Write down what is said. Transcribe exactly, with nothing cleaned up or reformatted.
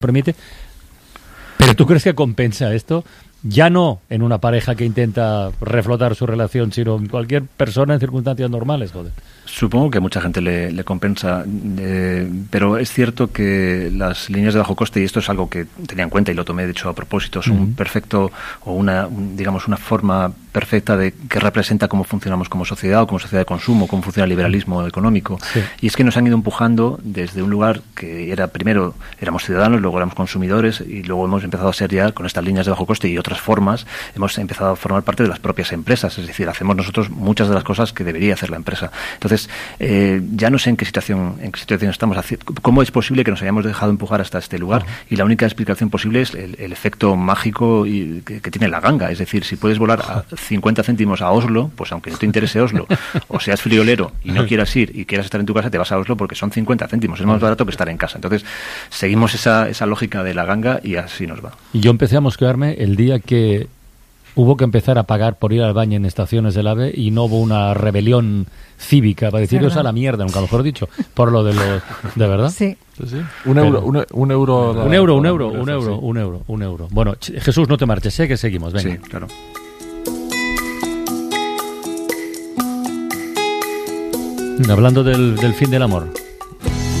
permite. Pero ¿tú crees que compensa esto? Ya no en una pareja que intenta reflotar su relación, sino en cualquier persona en circunstancias normales, joder. Supongo que a mucha gente le, le compensa, eh, pero es cierto que las líneas de bajo coste, y esto es algo que tenía en cuenta y lo tomé de hecho a propósito, son uh-huh. un perfecto o una, un, digamos, una forma perfecta de que representa cómo funcionamos como sociedad o como sociedad de consumo, cómo funciona el liberalismo económico. Sí. Y es que nos han ido empujando desde un lugar que era, primero éramos ciudadanos, luego éramos consumidores y luego hemos empezado a ser ya, con estas líneas de bajo coste y otras formas, hemos empezado a formar parte de las propias empresas, es decir, hacemos nosotros muchas de las cosas que debería hacer la empresa. Entonces, eh, ya no sé en qué situación en qué situación estamos, cómo es posible que nos hayamos dejado empujar hasta este lugar, uh-huh. y la única explicación posible es el, el efecto mágico y, que, que tiene la ganga, es decir, si puedes volar a cincuenta céntimos a Oslo, pues aunque no te interese Oslo, o seas friolero y no quieras ir y quieras estar en tu casa, te vas a Oslo porque son cincuenta céntimos, es más barato que estar en casa. Entonces, seguimos esa, esa lógica de la ganga y así nos va. Y yo empecé a mosquearme el día que hubo que empezar a pagar por ir al baño en estaciones del AVE y no hubo una rebelión cívica para deciros a la mierda, nunca mejor dicho, por lo de los... ¿De verdad? Sí. Sí, sí. Un, euro, un, un euro... Un euro, un euro, un euro, un euro, un euro. Bueno, Jesús, no te marches, sé que seguimos, venga. Sí, claro. Hablando del, del fin del amor.